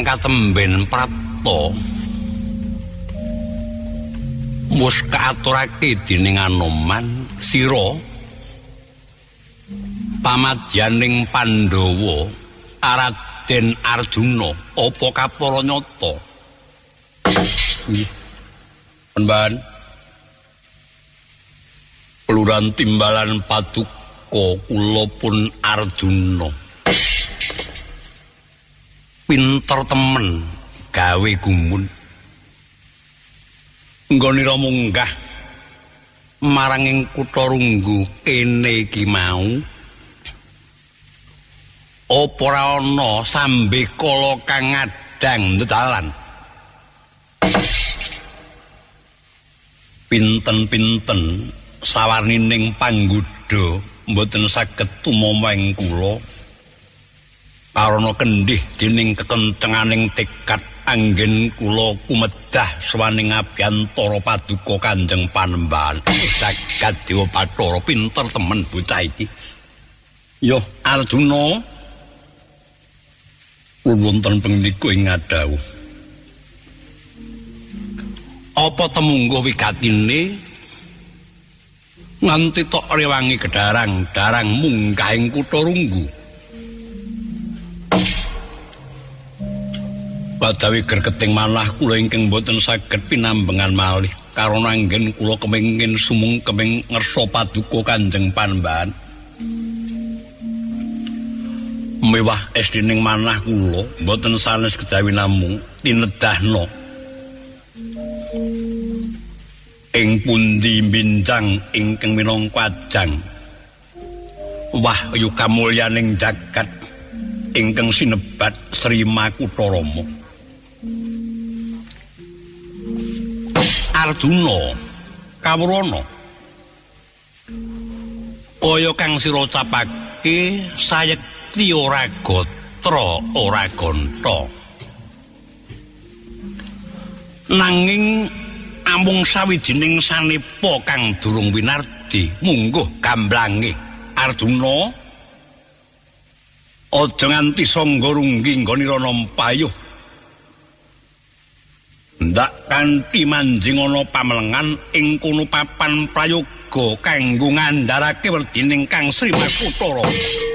kang katemben prapta wis kaaturake dening Anoman sira pamadyaning Pandhawa Raden Arjuna apa kapara nyata Mban Peluran timbalan Paduka kula pun Arjuna pinter temen gawe gumun nggonira munggah marang ing kutha Runggu kene iki mau apa ora ana sambe kala kang ngadang dalan pinten-pinten sawarnining panggoda mboten saged tumama ing kula karana kendhih dening kekencenganing tekad anggen kula kumedah swaning abiyantara Paduka Kanjeng Panembahan jagat Dewa Bathara pinter temen bocah iki yo Arjuna wonten pengliko ing ngadhawuh apa temunggo wigatine nganti tok rewangi gedarang-darang munggah ing kutha Runggu badawi gregeting manah kula ingkang boten saged pinambengan malih karana anggen kula kepengin sumungkeming ngersa Paduka Kanjeng Panembahan mewah esdining manah kula boten sanes kedawi namung tinedahna ing pundi binjang ingkang minangka ajang wahyu kamulyaning jagat ingkang sinebat Sri Makutarama Arjuna kawrana kaya kang sira capake sayekti ora gotra ora gonta nanging amung sawijining sanepa kang durung winardi mungguh gamblange Arjuna aja nganti sangga runggi nggonira nampayuh ndak kanthi manjing ana pamelengan ing kono papan prayoga kanggo ngandharake werdining Kang Sri Makutara